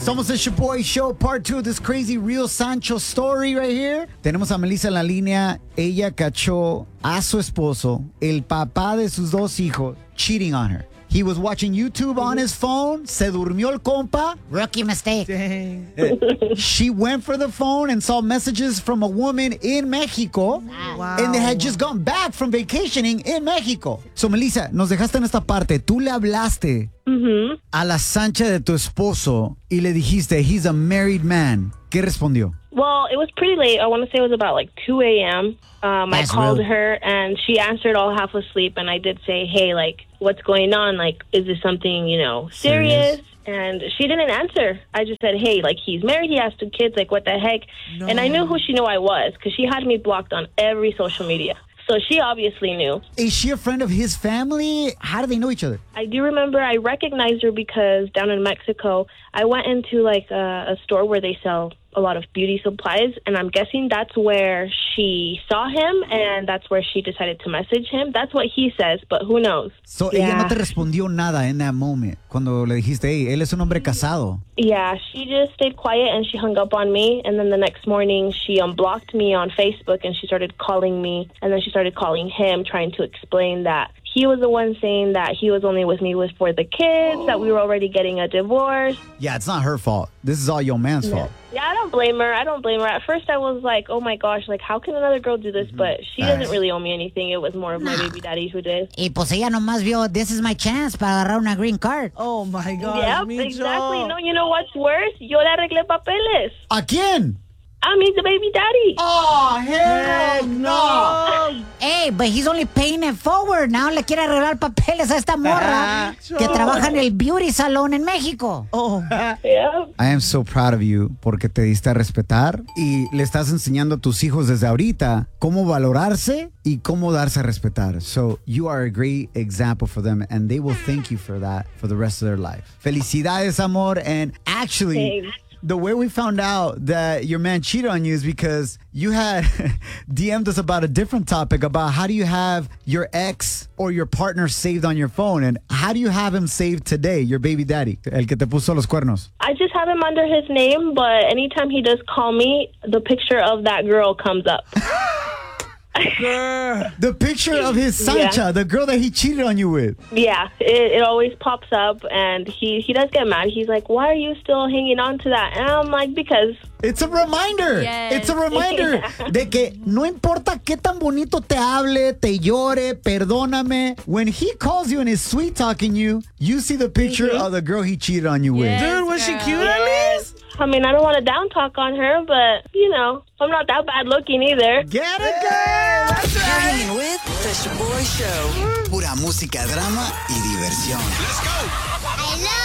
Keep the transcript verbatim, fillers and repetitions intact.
Somos el Shaboy Show, part two of this crazy real Sancho story right here. Tenemos a Melissa en la línea. Ella cachó a su esposo, el papá de sus dos hijos, cheating on her. He was watching YouTube on his phone. Se durmió el compa. Rookie mistake. Dang. She went for the phone and saw messages from a woman in Mexico. Wow. And they had just gone back from vacationing in Mexico. So, Melissa, nos dejaste en esta parte. Tú le hablaste Mm-hmm. a la Sancha de tu esposo y le dijiste, he's a married man. ¿Qué respondió? Well, it was pretty late. I want to say it was about like two a.m. Um, I That's called rude. her and she answered all half asleep. And I did say, hey, like, what's going on? Like, is this something, you know, serious? And she didn't answer. I just said, hey, like, he's married. He has two kids. Like, what the heck? No. And I knew who she knew I was because she had me blocked on every social media. So she obviously knew. Is she a friend of his family? How do they know each other? I do remember I recognized her because down in Mexico, I went into like a, a store where they sell a lot of beauty supplies, and I'm guessing that's where she saw him, and that's where she decided to message him. That's what he says, but who knows? So, ella Yeah. no te respondió nada in that moment cuando le dijiste, hey, él es un hombre casado. Yeah, she just stayed quiet and she hung up on me, and then the next morning she unblocked me on Facebook and she started calling me, and then she started calling him, trying to explain that he was the one saying that he was only with me with for the kids, that we were already getting a divorce. Yeah, it's not her fault. This is all your man's fault. Yeah, I don't blame her. I don't blame her. At first, I was like, oh my gosh, like, how can another girl do this? But she Nice. doesn't really owe me anything. It was more of my Nah. baby daddy who did. Y pues ella nomás vio, this is my chance para agarrar una green card. Oh my God. Yep, Micho. exactly. No, you know what's worse? Yo le arreglé papeles. ¿A quién? I mean, the baby daddy. Oh, hell No. Hey, but he's only paying it forward. Now le quiere arreglar papeles a esta morra que trabaja en el beauty salon en México. Oh. Yeah. I am so proud of you porque te diste a respetar y le estás enseñando a tus hijos desde ahorita cómo valorarse y cómo darse a respetar. So you are a great example for them and they will thank you for that for the rest of their life. Felicidades, amor. And actually, Thanks. the way we found out that your man cheated on you is because you had D M'd us about a different topic about how do you have your ex or your partner saved on your phone and how do you have him saved today, your baby daddy, el que te puso los cuernos. I just have him under his name, but anytime he does call me, the picture of that girl comes up. Girl. The picture of his Sancha, Yeah. the girl that he cheated on you with. Yeah, it, it always pops up, and he, he does get mad. He's like, why are you still hanging on to that? And I'm like, because... It's a reminder. Yes. It's a reminder Yeah. de que no importa qué tan bonito te hable, te llore, perdóname. When he calls you and is sweet talking you, you see the picture of the girl he cheated on you with. Yes. Dude, was she girl. cute at least? I mean, I don't want to down talk on her, but, you know, I'm not that bad looking either. Get it, girl. That's You're right. hanging with The Shaboy Show. Pura música, drama y diversión. I love